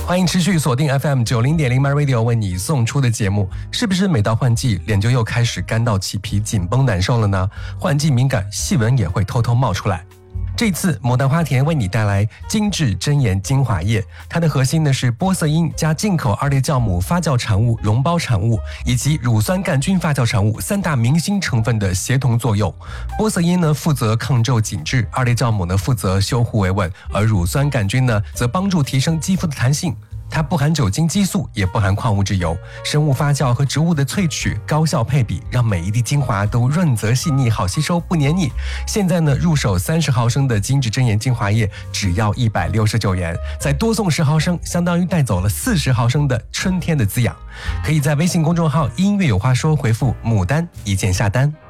欢迎持续锁定 FM90.0 MyRadio 为你送出的节目。是不是每到换季，脸就又开始干燥起皮、紧绷难受了呢？换季敏感，细纹也会偷偷冒出来。这次牡丹花田为你带来精致真颜精华液，它的核心呢是玻色因加进口2类酵母发酵产物溶胞产物以及乳酸杆菌发酵产物3大明星成分的协同作用。玻色因呢负责抗皱紧致，2类酵母呢负责修护维稳，而乳酸杆菌呢则帮助提升肌肤的弹性。它不含酒精激素，也不含矿物质油，生物发酵和植物的萃取高效配比，让每一滴精华都润泽细腻，好吸收不黏腻。现在呢，入手30毫升的精致真颜精华液只要169元，再多送10毫升，相当于带走了40毫升的春天的滋养。可以在微信公众号音乐有话说回复牡丹一键下单。